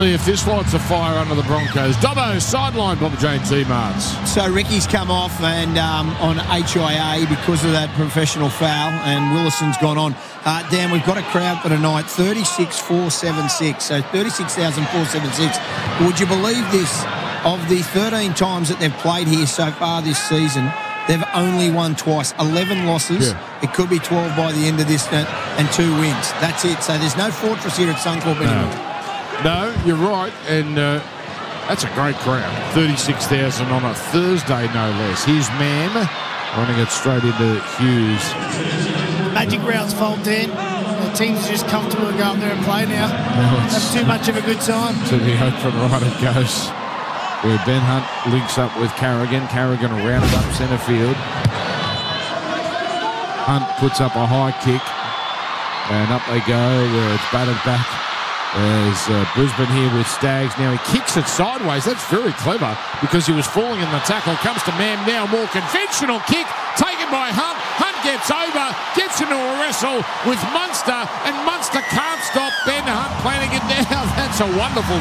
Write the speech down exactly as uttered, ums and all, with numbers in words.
If this lights a fire under the Broncos. Dobbo, sideline, Bob Jane T-Marts. So Ricky's come off and um, on H I A because of that professional foul, and Willison's gone on. Uh, Dan, we've got a crowd for tonight, thirty-six four seventy-six, so thirty-six thousand four hundred seventy-six. Would you believe this? Of the thirteen times that they've played here so far this season, they've only won twice, eleven losses. Yeah. It could be twelve by the end of this, and two wins. That's it. So there's no fortress here at Suncorp anymore. No. No, you're right, and uh, that's a great crowd. thirty-six thousand on a Thursday, no less. Here's Mam running it straight into Hughes. Magic round's fault, Dan. The team's just comfortable to go up there and play now. No, that's too much of a good time. To the open right it goes, where Ben Hunt links up with Carrigan. Carrigan will round it up centre field. Hunt puts up a high kick, and up they go, where it's batted back. There's uh, Brisbane here with Staggs. Now he kicks it sideways. That's very clever because he was falling in the tackle. Comes to Mam now. More conventional kick taken by Hunt. Hunt gets over, gets into a wrestle with Munster, and Munster can't stop Ben Hunt planting it down. That's a wonderful